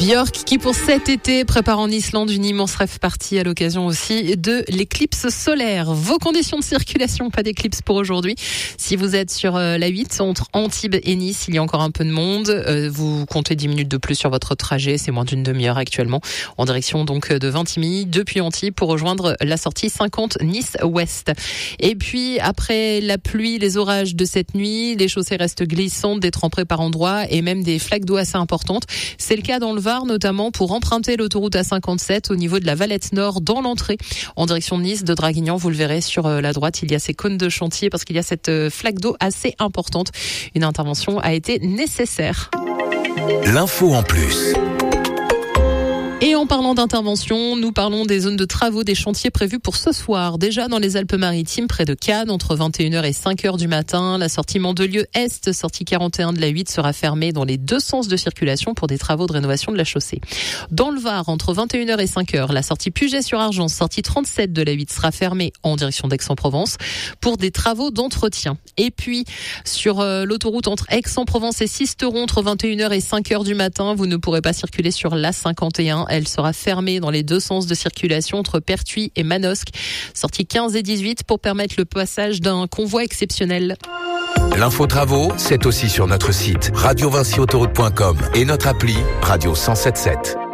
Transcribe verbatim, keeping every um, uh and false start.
Björk qui pour cet été prépare en Islande une immense rave party à l'occasion aussi de l'éclipse solaire. Vos conditions de circulation, pas d'éclipse pour aujourd'hui. Si vous êtes sur la huit entre Antibes et Nice, il y a encore un peu de monde. Vous comptez dix minutes de plus sur votre trajet, c'est moins d'une demi-heure actuellement. En direction donc de Vintimille depuis Antibes pour rejoindre la sortie cinquante Nice-Ouest. Et puis après la pluie, les orages de cette nuit, les chaussées restent glissantes, des tremperées par endroits et même des flaques d'eau assez importantes. C'est le cas dans le Var, notamment pour emprunter l'autoroute A cinquante-sept au niveau de la Valette Nord dans l'entrée en direction de Nice, de Draguignan. Vous le verrez sur la droite, il y a ces cônes de chantier parce qu'il y a cette flaque d'eau assez importante. Une intervention a été nécessaire. L'info en plus. Et en parlant d'intervention, nous parlons des zones de travaux, des chantiers prévus pour ce soir. Déjà dans les Alpes-Maritimes, près de Cannes, entre vingt et une heures et cinq heures du matin, la sortie Mandelieu-Est, sortie quarante et un de la huit, sera fermée dans les deux sens de circulation pour des travaux de rénovation de la chaussée. Dans le Var, entre vingt et une heures et cinq heures, la sortie Puget-sur-Argence, sortie trente-sept de la huit, sera fermée en direction d'Aix-en-Provence pour des travaux d'entretien. Et puis, sur euh, l'autoroute entre Aix-en-Provence et Sisteron, entre vingt et une heures et cinq heures du matin, vous ne pourrez pas circuler sur l'A cinquante et un. Elle sera fermée dans les deux sens de circulation entre Pertuis et Manosque, sortie quinze et dix-huit, pour permettre le passage d'un convoi exceptionnel. L'info travaux, c'est aussi sur notre site radio vinci autoroute point com et notre appli Radio cent soixante-sept.